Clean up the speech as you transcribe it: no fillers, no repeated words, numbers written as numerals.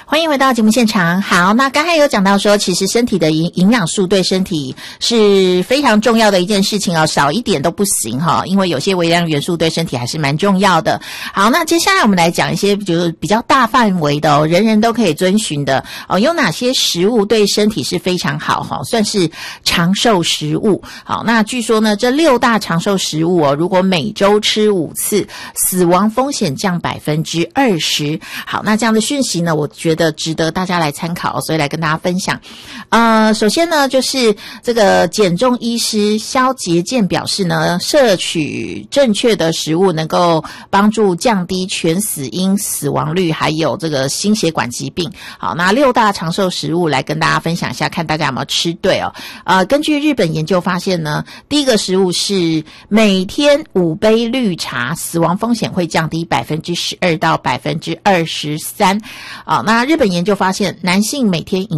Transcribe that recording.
欢迎回到节目现场。好，那刚才有讲到说，其实身体的营养素对身体是非常重要的一件事情哦，少一点都不行哈，因为有些微量元素对身体还是蛮重要的。好，那接下来我们来讲一些就是比较大范围的哦，人人都可以遵循的哦，有哪些食物对身体是非常好哈，算是长寿食物。好，那据说呢，这6大长寿食物哦，如果每周吃5次，死亡风险降20%。好，那这样的讯息呢，我觉得值得大家来参考，所以来跟大家分享。首先呢，就是这个减重医师萧杰健表示呢，摄取正确的食物能够帮助降低全死因死亡率，还有这个心血管疾病。好，那6大长寿食物来跟大家分享一下，看大家有没有吃对哦。根据日本研究发现呢，第一个食物是每天5杯绿茶，死亡风险会降低12%到23%。那日本研究发现，男性每天饮